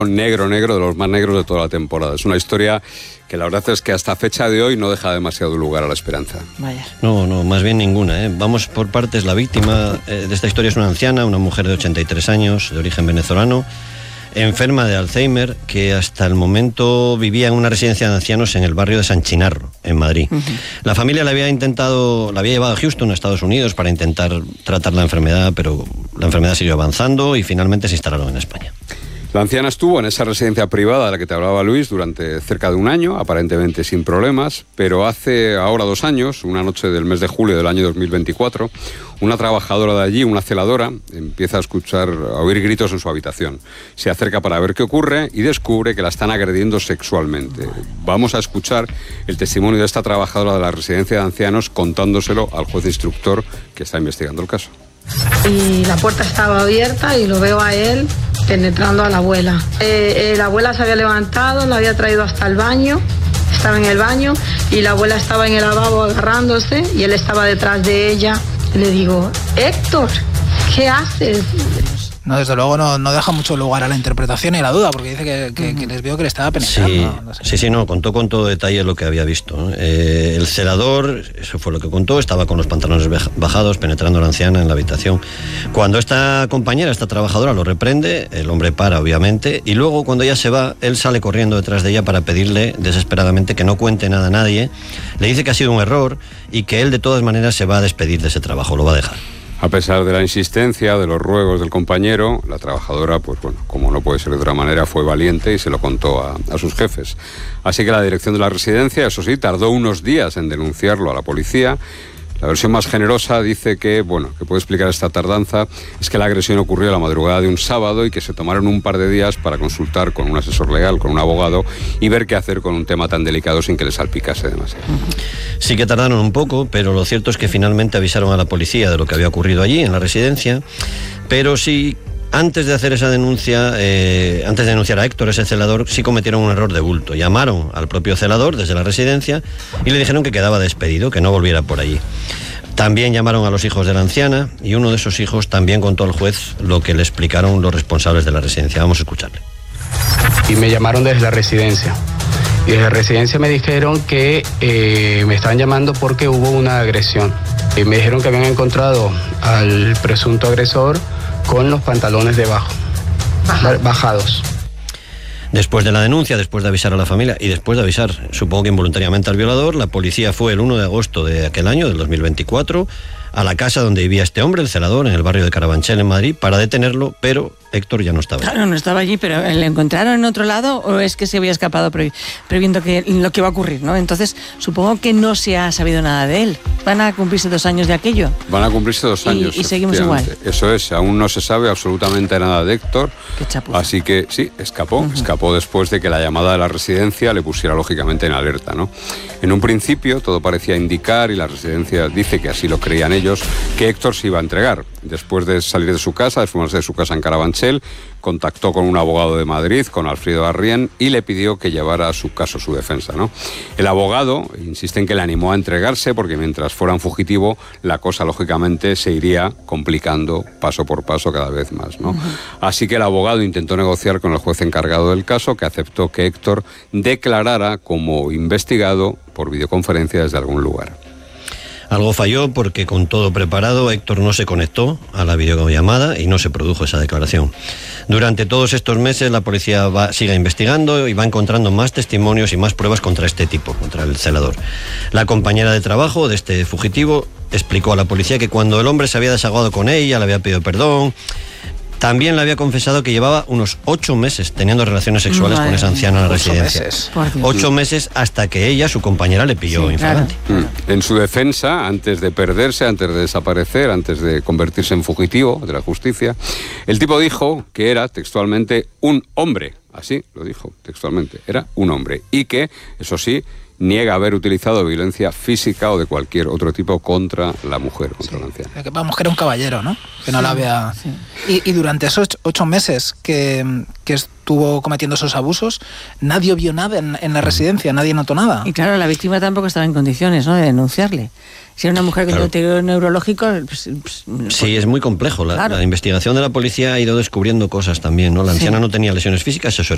Negro, de los más negros de toda la temporada. Es una historia que la verdad es que hasta fecha de hoy no deja demasiado lugar a la esperanza. Vaya. No, más bien ninguna, ¿eh? Vamos por partes. La víctima de esta historia es una anciana, una mujer de 83 años, de origen venezolano, enferma de Alzheimer, que hasta el momento vivía en una residencia de ancianos en el barrio de San Chinarro, en Madrid. La familia la había llevado a Houston, a Estados Unidos, para intentar tratar la enfermedad, pero la enfermedad siguió avanzando y finalmente se instalaron en España. La anciana estuvo en esa residencia privada de la que te hablaba Luis durante cerca de un año, aparentemente sin problemas, pero hace ahora 2 años, una noche del mes de julio del año 2024, una trabajadora de allí, una celadora, empieza a oír gritos en su habitación. Se acerca para ver qué ocurre y descubre que la están agrediendo sexualmente. Vamos a escuchar el testimonio de esta trabajadora de la residencia de ancianos contándoselo al juez instructor que está investigando el caso. Y la puerta estaba abierta y lo veo a él penetrando a la abuela. La abuela se había levantado, la había traído hasta el baño, estaba en el baño y la abuela estaba en el lavabo agarrándose y él estaba detrás de ella. Le digo, Héctor, ¿qué haces? No, desde luego no deja mucho lugar a la interpretación y a la duda, porque dice que les vio que le estaba penetrando. Sí, contó con todo detalle lo que había visto, ¿no? El celador, eso fue lo que contó, estaba con los pantalones bajados, penetrando a la anciana en la habitación. Cuando esta trabajadora lo reprende, el hombre para, obviamente, y luego cuando ella se va, él sale corriendo detrás de ella para pedirle desesperadamente que no cuente nada a nadie. Le dice que ha sido un error y que él de todas maneras se va a despedir de ese trabajo, lo va a dejar. A pesar de la insistencia, de los ruegos del compañero, la trabajadora, como no puede ser de otra manera, fue valiente y se lo contó a sus jefes. Así que la dirección de la residencia, eso sí, tardó unos días en denunciarlo a la policía. La versión más generosa dice que puede explicar esta tardanza, es que la agresión ocurrió a la madrugada de un sábado y que se tomaron un par de días para consultar con un asesor legal, con un abogado, y ver qué hacer con un tema tan delicado sin que le salpicase demasiado. Sí que tardaron un poco, pero lo cierto es que finalmente avisaron a la policía de lo que había ocurrido allí, en la residencia, pero sí... Antes de hacer esa denuncia, antes de denunciar a Héctor, ese celador, sí cometieron un error de bulto. Llamaron al propio celador desde la residencia y le dijeron que quedaba despedido, que no volviera por allí. También llamaron a los hijos de la anciana y uno de esos hijos también contó al juez lo que le explicaron los responsables de la residencia. Vamos a escucharle. Y me llamaron desde la residencia. Y desde la residencia me dijeron que me estaban llamando porque hubo una agresión. Y me dijeron que habían encontrado al presunto agresor con los pantalones debajo, bajados. Después de la denuncia, después de avisar a la familia y después de avisar, supongo que involuntariamente al violador, la policía fue el 1 de agosto de aquel año, del 2024, a la casa donde vivía este hombre, el celador, en el barrio de Carabanchel, en Madrid, para detenerlo, pero Héctor ya no estaba allí. Claro, no estaba allí, pero ¿le encontraron en otro lado o es que se había escapado previendo lo que iba a ocurrir, ¿no? Entonces, supongo que no se ha sabido nada de él. ¿Van a cumplirse 2 años de aquello? Van a cumplirse 2 años. Y seguimos igual. Eso es, aún no se sabe absolutamente nada de Héctor. Qué chapuza. Así que sí, escapó después de que la llamada de la residencia le pusiera lógicamente en alerta, ¿no? En un principio todo parecía indicar, y la residencia dice que así lo creían ellos, que Héctor se iba a entregar. Después de salir de su casa, de fumarse de su casa en Carabanchel, contactó con un abogado de Madrid, con Alfredo Arrién, y le pidió que llevara a su caso su defensa, ¿no? El abogado insiste en que le animó a entregarse porque mientras fuera un fugitivo, la cosa lógicamente se iría complicando paso por paso cada vez más, ¿no? Así que el abogado intentó negociar con el juez encargado del caso, que aceptó que Héctor declarara como investigado por videoconferencia desde algún lugar. Algo falló porque con todo preparado Héctor no se conectó a la videollamada y no se produjo esa declaración. Durante todos estos meses la policía sigue investigando y va encontrando más testimonios y más pruebas contra este tipo, contra el celador. La compañera de trabajo de este fugitivo explicó a la policía que cuando el hombre se había desahogado con ella, le había pedido perdón. También le había confesado que llevaba unos 8 meses teniendo relaciones sexuales con esa anciana en la residencia. 8 meses hasta que ella, su compañera, le pilló infragante. Claro. En su defensa, antes de perderse, antes de desaparecer, antes de convertirse en fugitivo de la justicia, el tipo dijo que era textualmente un hombre. Así lo dijo textualmente. Era un hombre. Y que, eso sí, niega haber utilizado violencia física o de cualquier otro tipo contra la mujer, contra la anciana. Vamos, que era un caballero, ¿no? Que no la había... Sí. Y durante esos 8 meses que estuvo cometiendo esos abusos, nadie vio nada en la residencia, nadie notó nada. Y claro, la víctima tampoco estaba en condiciones, ¿no?, de denunciarle. Si era una mujer con deterioro neurológico... Sí, es muy complejo. La investigación de la policía ha ido descubriendo cosas también, ¿no? La anciana no tenía lesiones físicas, eso era